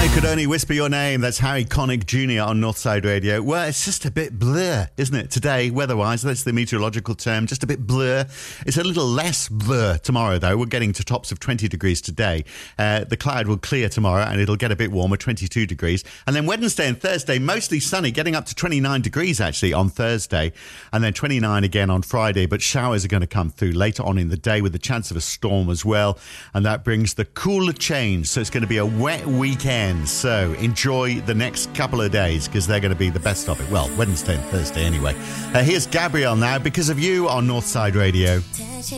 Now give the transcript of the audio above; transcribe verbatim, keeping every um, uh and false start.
Could only whisper your name. That's Harry Connick Junior on Northside Radio. Well, it's just a bbit blur, isn't it? Today, weather-wise, that's the meteorological term, just a bit blur. It's a little less blur tomorrow, though. We're getting to tops of twenty degrees today. Uh, the cloud will clear tomorrow, and it'll get a bit warmer, twenty-two degrees. And then Wednesday and Thursday, mostly sunny, getting up to twenty-nine degrees, actually, on Thursday. And then twenty-nine again on Friday. But showers are going to come through later on in the day with the chance of a storm as well. And that brings the cooler change. So it's going to be a wet weekend. So enjoy the next couple of days because they're going to be the best of it. Well, Wednesday and Thursday anyway. Uh, here's Gabrielle now, Because of You on Northside Radio.